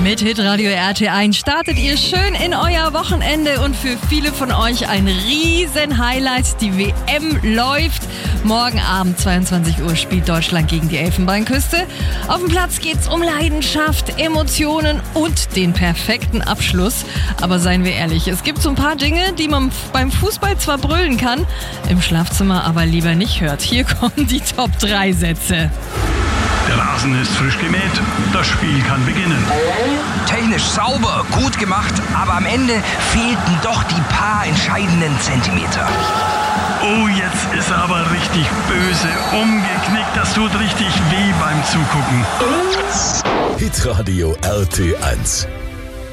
Mit Hitradio RT1 startet ihr schön in euer Wochenende und für viele von euch ein riesen Highlight. Die WM läuft. Morgen Abend 22 Uhr spielt Deutschland gegen die Elfenbeinküste. Auf dem Platz geht's um Leidenschaft, Emotionen und den perfekten Abschluss. Aber seien wir ehrlich, es gibt so ein paar Dinge, die man beim Fußball zwar brüllen kann, im Schlafzimmer aber lieber nicht hört. Hier kommen die Top 3 Sätze. Der Rasen ist frisch gemäht, das Spiel kann beginnen. Technisch sauber, gut gemacht, aber am Ende fehlten doch die paar entscheidenden Zentimeter. Oh, jetzt ist er aber richtig böse umgeknickt. Das tut richtig weh beim Zugucken. Hitradio RT1.